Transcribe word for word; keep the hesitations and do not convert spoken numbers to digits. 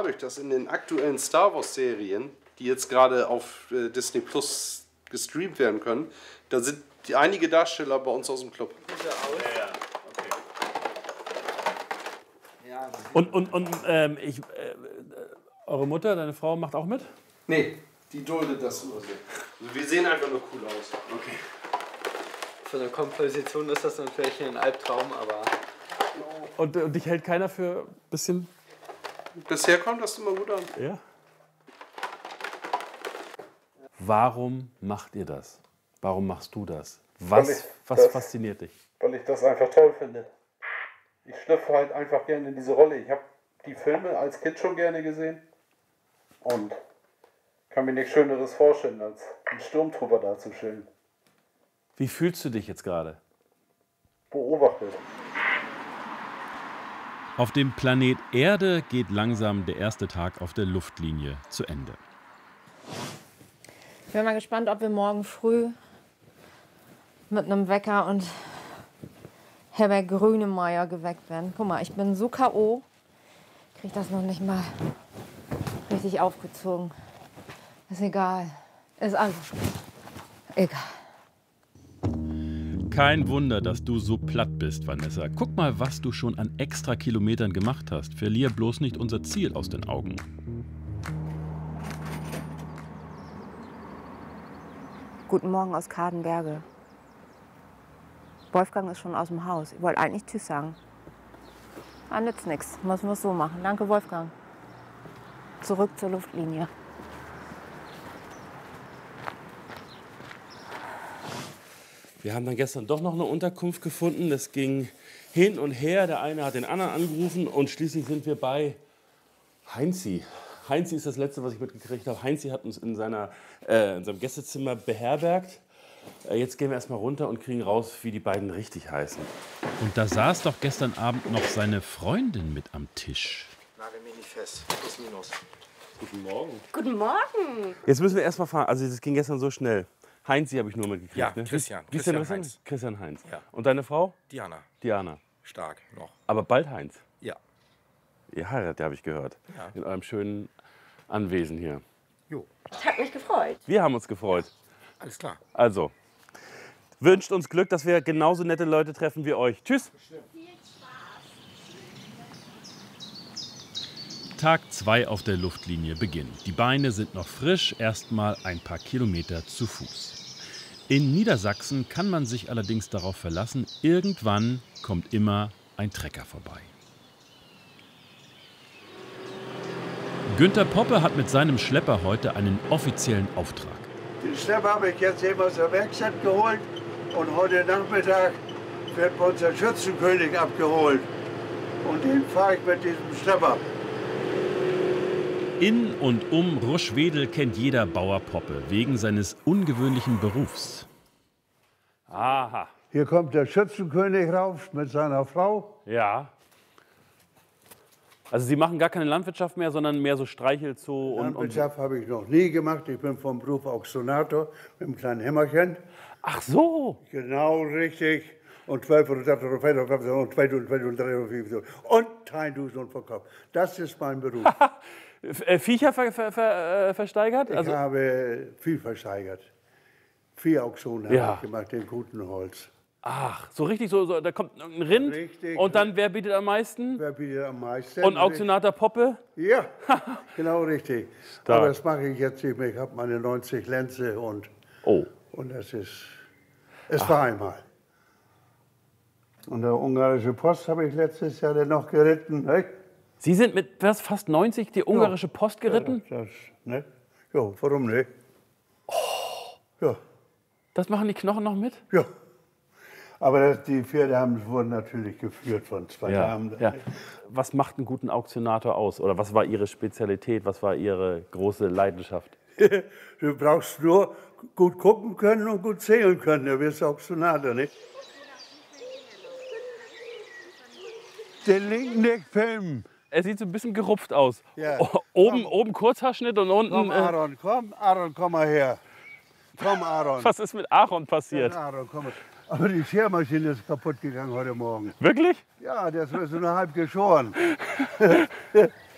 dadurch, dass in den aktuellen Star Wars Serien, die jetzt gerade auf äh, Disney Plus gestreamt werden können, da sind die, einige Darsteller bei uns aus dem Club. Ja, okay. Und, und, und ähm, ich, äh, eure Mutter, deine Frau, macht auch mit? Nee, die duldet das nur so. Also wir sehen einfach nur cool aus. Okay. Für eine Komposition ist das natürlich ein Albtraum, aber... Und, und dich hält keiner für ein bisschen... Bisher kommt das immer gut an. Ja. Warum macht ihr das? Warum machst du das? Was, Weil ich was das- fasziniert dich? Weil ich das einfach toll finde. Ich schlüpfe halt einfach gerne in diese Rolle. Ich habe die Filme als Kind schon gerne gesehen und kann mir nichts Schöneres vorstellen, als einen Sturmtrooper darzustellen. Wie fühlst du dich jetzt gerade? Beobachtet. Auf dem Planet Erde geht langsam der erste Tag auf der Luftlinie zu Ende. Ich bin mal gespannt, ob wir morgen früh mit einem Wecker und Herbert Grönemeyer geweckt werden. Guck mal, ich bin so K O, krieg das noch nicht mal richtig aufgezogen. Ist egal. Ist einfach egal. Kein Wunder, dass du so platt bist, Vanessa. Guck mal, was du schon an extra Kilometern gemacht hast. Verlier bloß nicht unser Ziel aus den Augen. Guten Morgen aus Kadenberge. Wolfgang ist schon aus dem Haus. Ich wollte eigentlich Tschüss sagen. Ah, nützt nichts. Müssen wir es so machen. Danke, Wolfgang. Zurück zur Luftlinie. Wir haben dann gestern doch noch eine Unterkunft gefunden. Das ging hin und her. Der eine hat den anderen angerufen und schließlich sind wir bei Heinzi. Heinzi ist das Letzte, was ich mitgekriegt habe. Heinzi hat uns in, seiner, äh, in seinem Gästezimmer beherbergt. Äh, jetzt gehen wir erstmal runter und kriegen raus, wie die beiden richtig heißen. Und da saß doch gestern Abend noch seine Freundin mit am Tisch. Nagel mich nicht fest. Plus minus. Guten Morgen. Guten Morgen. Jetzt müssen wir erstmal fahren. Also das ging gestern so schnell. Heinzi habe ich nur mitgekriegt. Ja, ne? Christian. Wie ist denn Christian das? Heinz. Christian Heinz. Ja. Und deine Frau? Diana. Diana. Stark noch. Aber bald Heinz. Ja. Ihr heiratet, habe ich gehört. Ja. In eurem schönen Anwesen hier. Jo. Das hat mich gefreut. Wir haben uns gefreut. Alles klar. Also, wünscht uns Glück, dass wir genauso nette Leute treffen wie euch. Tschüss. Tag zwei auf der Luftlinie beginnt. Die Beine sind noch frisch, erstmal ein paar Kilometer zu Fuß. In Niedersachsen kann man sich allerdings darauf verlassen, irgendwann kommt immer ein Trecker vorbei. Günter Poppe hat mit seinem Schlepper heute einen offiziellen Auftrag. Den Schlepper habe ich jetzt eben aus der Werkstatt geholt und heute Nachmittag wird bei uns der Schützenkönig abgeholt. Und den fahre ich mit diesem Schlepper. In und um Ruschwedel kennt jeder Bauer Poppe wegen seines ungewöhnlichen Berufs. Aha. Hier kommt der Schützenkönig rauf mit seiner Frau. Ja. Also Sie machen gar keine Landwirtschaft mehr, sondern mehr so Streichelzoo und... und Landwirtschaft habe ich noch nie gemacht. Ich bin vom Beruf Auktionator mit einem kleinen Hämmerchen. Ach so. Genau richtig. Und zwölf und drei und vier und zwei und drei und drei und vier und ein Dusen und Verkauf. Das ist mein Beruf. Äh, Viecher ver, ver, ver, äh, versteigert? Ich Also, habe viel versteigert. Vier Auktionen Ja. habe ich gemacht, in guten Holz. ach, so richtig, so, so, da kommt ein Rind Richtig. und dann, wer bietet am meisten? Wer bietet am meisten? Und Auktionator Poppe? Ja, genau richtig. Stark. Aber das mache ich jetzt nicht mehr. Ich habe meine neunzig Lenze und, Oh. und das ist, es war einmal. Und der ungarische Post habe ich letztes Jahr dann noch geritten. Ne? Sie sind mit was, fast neunzig die ungarische Post geritten? Ja, das, ne? Ja, warum nicht? Oh. Ja, Das machen die Knochen noch mit? ja. Aber das, die Pferde haben, wurden natürlich geführt von zwei Damen. ja. Was macht einen guten Auktionator aus? Oder was war Ihre Spezialität? Was war Ihre große Leidenschaft? Du brauchst nur gut gucken können und gut zählen können. Du wirst Auktionator, nicht? Den linken nicht filmen. Er sieht so ein bisschen gerupft aus. Ja. O- Oben, oben Kurzhaarschnitt und unten... Komm, Äh, Aaron, komm, Aaron, komm mal her. Komm, Aaron. was ist mit Aaron passiert? Ja, Aaron, komm mal. Aber die Schermaschine ist kaputt gegangen heute Morgen. Wirklich? Ja, das ist so nur halb geschoren.